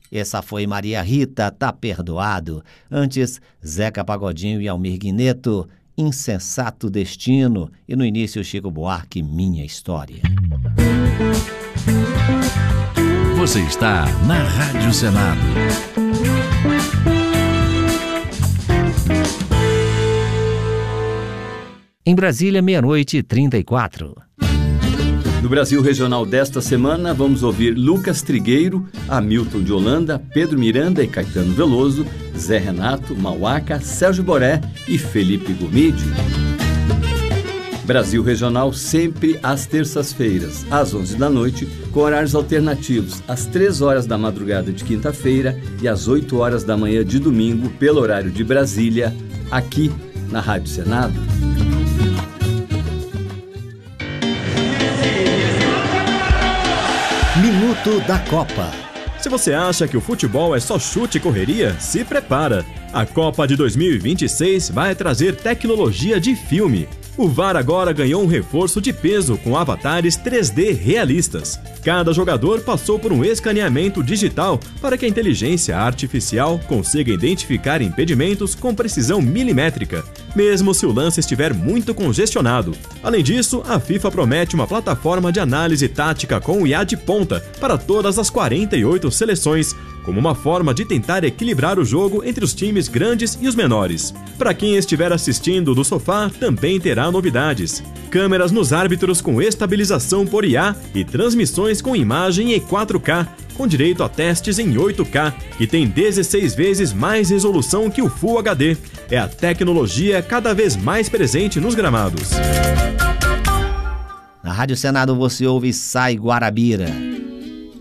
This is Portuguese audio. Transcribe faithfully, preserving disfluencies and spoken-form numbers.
Essa foi Maria Rita, Tá Perdoado. Antes, Zeca Pagodinho e Almir Guineto, Insensato Destino. E no início, Chico Buarque, Minha História. Você está na Rádio Senado. Em Brasília, meia-noite e trinta e quatro. No Brasil Regional desta semana, vamos ouvir Lucas Trigueiro, Hamilton de Holanda, Pedro Miranda e Caetano Veloso, Zé Renato, Mauaca, Sérgio Boré e Felipe Gomide. Brasil Regional sempre às terças-feiras, às onze da noite, com horários alternativos, às três horas da madrugada de quinta-feira e às oito horas da manhã de domingo, pelo horário de Brasília, aqui na Rádio Senado. Minuto da Copa. Se você acha que o futebol é só chute e correria, se prepara. A Copa de dois mil e vinte e seis vai trazer tecnologia de filme. O V A R agora ganhou um reforço de peso com avatares três D realistas. Cada jogador passou por um escaneamento digital para que a inteligência artificial consiga identificar impedimentos com precisão milimétrica, mesmo se o lance estiver muito congestionado. Além disso, a FIFA promete uma plataforma de análise tática com I A de ponta para todas as quarenta e oito seleções, como uma forma de tentar equilibrar o jogo entre os times grandes e os menores. Para quem estiver assistindo do sofá, também terá novidades. Câmeras nos árbitros com estabilização por I A e transmissões com imagem em quatro K, com direito a testes em oito K, que tem dezesseis vezes mais resolução que o Full H D. É a tecnologia cada vez mais presente nos gramados. Na Rádio Senado você ouve Sai Guarabira.